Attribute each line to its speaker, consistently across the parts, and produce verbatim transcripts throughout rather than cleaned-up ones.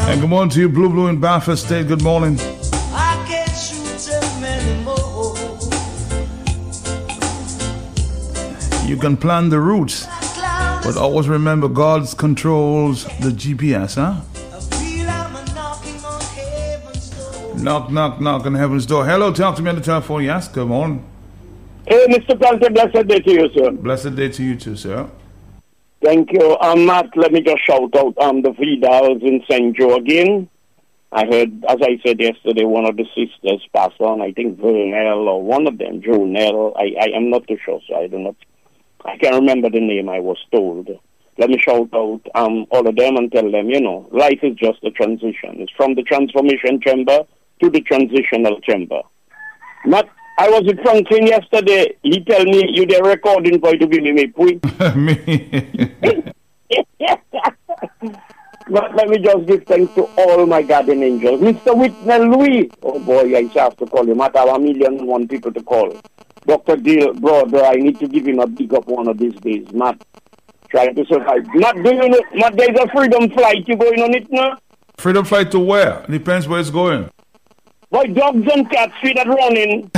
Speaker 1: And good morning to you, Blue Blue in Belfast State. Good morning.
Speaker 2: I can't shoot them anymore.
Speaker 1: You can plan the routes, but always remember God controls the G P S, huh? Knock, knock, knock on heaven's door. Hello, talk to me on the telephone. Yes, come on.
Speaker 3: Hey, Mister Planter, blessed day to you, sir.
Speaker 1: Blessed day to you too, sir.
Speaker 3: Thank you. Um, Matt, let me just shout out um, the Vidals in Saint Joe again. I heard, as I said yesterday, one of the sisters passed on, I think Vernell or one of them, Jonelle. I, I am not too sure, so I do not, I can't remember the name I was told. Let me shout out um, all of them and tell them, you know, life is just a transition. It's from the transformation chamber to the transitional chamber. Matt, I was with Franklin yesterday. He tell me you the recording for you to give me my point.
Speaker 1: Me.
Speaker 3: But let me just give thanks to all my guardian angels. Mister Whitnell Louis. Oh boy, I have to call him. I have a million and one people to call. Doctor Dale, brother, I need to give him a big up one of these days. Matt, trying to survive. Matt, do you know, Matt, there's a freedom flight. You going on it now?
Speaker 1: Freedom flight to where? Depends where it's going.
Speaker 3: Boy, dogs and cats see that running.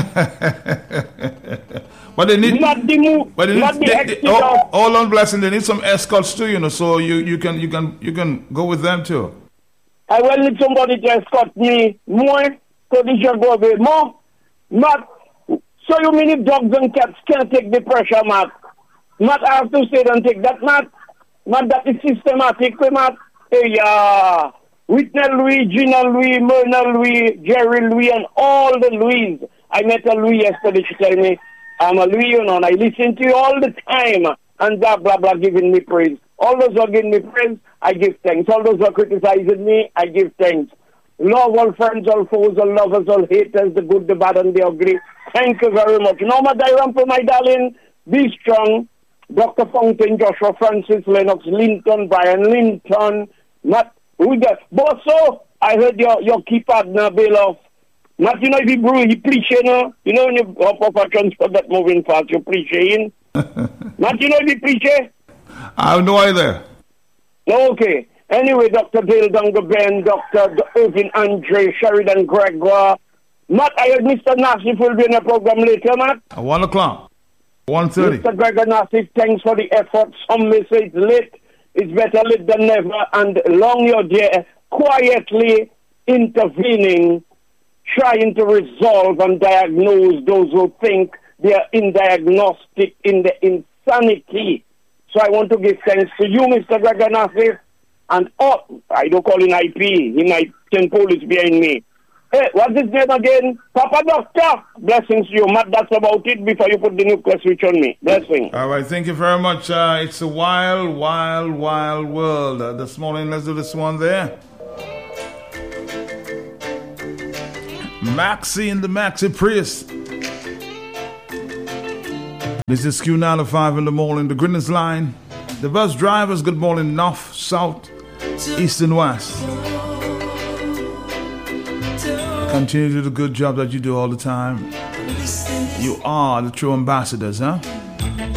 Speaker 1: But they need
Speaker 3: not the move.
Speaker 1: But they
Speaker 3: not
Speaker 1: need,
Speaker 3: the
Speaker 1: they, they, all, all on blessing. They need some escorts too, you know. So you, you can you can you can go with them too.
Speaker 3: I will need somebody to escort me more. So this should go away more. Matt, so you mean if dogs and cats can't take the pressure, Matt? Matt, I have to say and take that, Matt. Matt, that is systematic, Matt. Hey, uh, Whitnell Louis, Gina Louis, Myrna Louis, Jerry Louis, and all the Louis. I met a Louis yesterday. She told me, I'm a Louis, you know, and I listen to you all the time, and blah, blah, blah, giving me praise. All those who are giving me praise, I give thanks. All those who are criticizing me, I give thanks. Love all friends, all foes, all lovers, all haters, the good, the bad, and the ugly. Thank you very much. Norma Dairampo, my darling, be strong. Doctor Fountain, Joshua Francis, Lennox Linton, Brian Linton, Matt, we got Bosso. I heard your your key partner bail off. Matt, you know if you brew, he preach, you know. You know when you hop off a transport that moving fast, you preaching. Matt, you know if you preach, eh?
Speaker 1: I have no idea.
Speaker 3: Okay. Anyway, Doctor Dale Dunga Ben, Doctor Irvin Andre, Sheridan Gregoire. Matt, I heard Mister Nassif will be in the program later, Matt.
Speaker 1: At one o'clock. One thirty.
Speaker 3: Mister Gregor Nassif, thanks for the effort. Some may say it's late. It's better late than never. And long you're there, quietly intervening, trying to resolve and diagnose those who think they are in diagnostic, in the insanity. So I want to give thanks to you, Mister Gregor Nassif, and oh, I don't call him I P. He might send police behind me. Hey, what's his name again? Papa Doctor. Blessings to you, Matt. That's about it before you put the nuclear switch on me. Blessings.
Speaker 1: All right, thank you very much. Uh, it's a wild, wild, wild world. Uh, this morning, let's do this one there. Maxi and the Maxi Priest. This is Q ninety-five in the morning, the Greenwich Line. The bus drivers, good morning, north, south, east, and west. Continue to do the good job that you do all the time. You are the true ambassadors, huh?